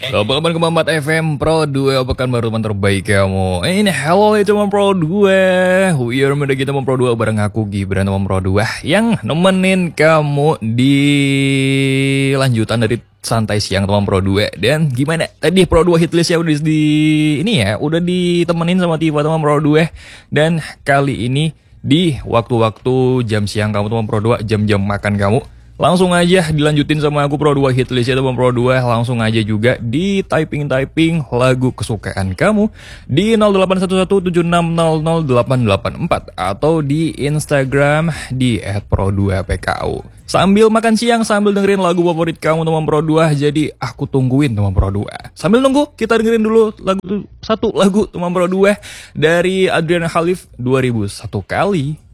8,4 FM Pro 2 pekan baru teman terbaik kamu. Ini hello itu teman Pro 2. We're media kita teman Pro 2 bareng aku Gibran teman Pro 2 yang nemenin kamu di lanjutan dari santai siang teman Pro 2. Dan gimana tadi Pro 2 hitlist ya udah ini ya udah ditemenin sama Tifa teman Pro 2. Dan kali ini di waktu-waktu jam siang kamu teman Pro 2, jam-jam makan kamu, langsung aja dilanjutin sama aku Pro 2 hitlist ya teman Pro 2. Langsung aja juga di typing lagu kesukaan kamu di 081176000884 atau di Instagram di @pro2pku. Sambil makan siang, sambil dengerin lagu favorit kamu teman Pro 2. Jadi aku tungguin teman Pro 2. Sambil nunggu kita dengerin dulu satu lagu teman Pro 2 dari Adrian Khalif 2001 kali.